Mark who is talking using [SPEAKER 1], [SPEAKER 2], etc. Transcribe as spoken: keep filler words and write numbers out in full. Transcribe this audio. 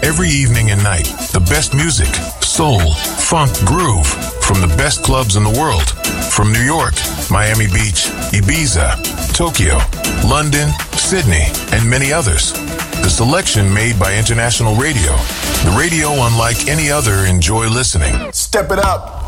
[SPEAKER 1] Every evening and night, the best music, soul, funk, groove, from the best clubs in the world. From New York, Miami Beach, Ibiza, Tokyo, London, Sydney, and many others. The selection made by International Radio. The radio unlike any other. Enjoy listening.
[SPEAKER 2] Step it up.